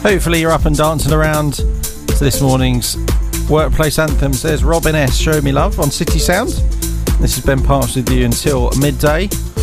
Hopefully you're up and dancing around to this morning's workplace anthems. There's Robin S. Show Me Love on City Sound. This has Ben Parks with you until midday.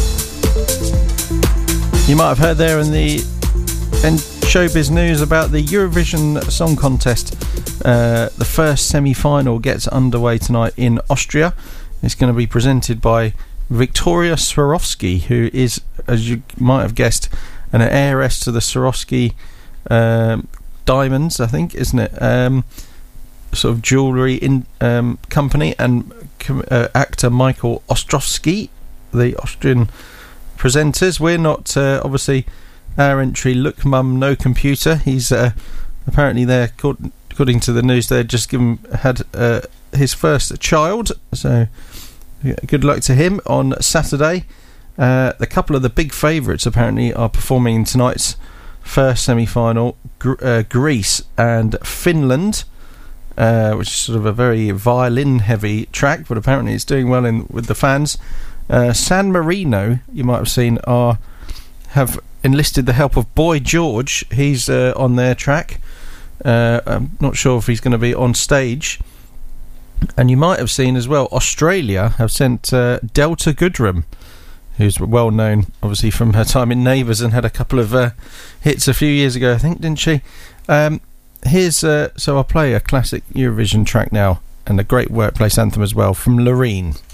You might have heard there in the showbiz news about the Eurovision Song Contest. The first semi-final gets underway tonight in Austria. It's going to be presented by Victoria Swarovski, who is, as you might have guessed, an heiress to the Swarovski diamonds, I think, isn't it? Sort of jewellery company, and actor Michael Ostrovsky, the Austrian presenters. We're not, obviously, our entry, Look Mum No Computer. He's apparently there, according to the news, they just had his first child, so good luck to him on Saturday. A couple of the big favourites apparently are performing in tonight's first semi-final, Greece and Finland, which is sort of a very violin-heavy track, but apparently it's doing well with the fans. San Marino, you might have seen, have enlisted the help of Boy George. He's on their track. I'm not sure if he's going to be on stage. And you might have seen as well, Australia have sent Delta Goodrem, who's well known obviously from her time in Neighbours and had a couple of hits a few years ago, I think, didn't she? So I'll play a classic Eurovision track now, and a great workplace anthem as well from Loreen.